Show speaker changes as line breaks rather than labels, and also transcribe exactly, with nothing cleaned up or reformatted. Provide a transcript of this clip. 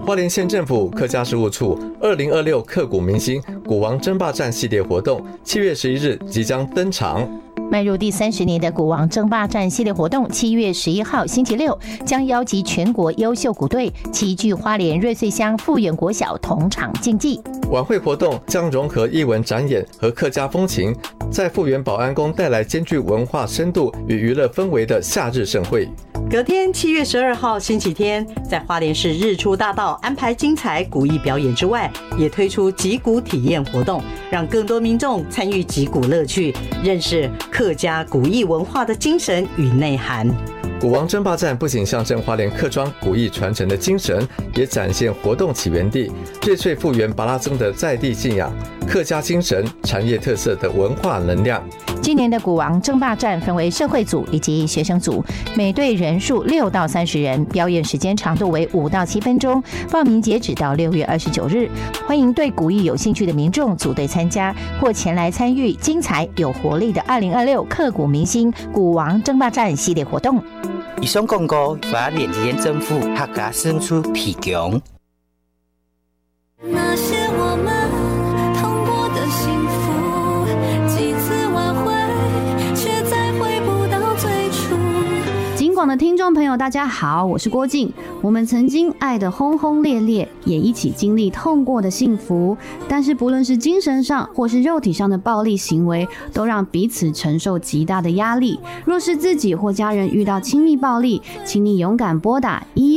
花莲县政府客家事务处二零二六刻骨铭心鼓王争霸战系列活动七月十一日即将登场。
迈入第三十年的鼓王争霸战系列活动，七月十一号星期六将邀集全国优秀鼓队齐聚花莲瑞穗乡富源国小同场竞技。
晚会活动将融合艺文展演和客家风情，在富源保安宫带来兼具文化深度与娱乐氛围的夏日盛会。
隔天七月十二号星期天，在花莲市日出大道安排精彩鼓艺表演之外，也推出击鼓体验活动，让更多民众参与击鼓乐趣，认识客家鼓艺文化的精神与内涵。
鼓王争霸战不仅象征花莲客庄鼓艺传承的精神，也展现活动起源地瑞穗富源巴拉僧的在地信仰、客家精神、产业特色的文化能量。
今年的鼓王争霸战分为社会组以及学生组，每队人数六到三十人，表演时间长度为五到七分钟。报名截止到六月二十九日，欢迎对鼓艺有兴趣的民众组队参加，或前来参与精彩有活力的二零二六刻骨铭心鼓王争霸战系列活动。
以上广告花莲县政府客家事务处提供。
那些我们痛过的幸福，几次挽回，却再回不到最初。
警广的听众朋友，大家好，我是郭静。我们曾经爱得轰轰烈烈，也一起经历痛过的幸福，但是不论是精神上或是肉体上的暴力行为，都让彼此承受极大的压力。若是自己或家人遇到亲密暴力，请你勇敢拨打一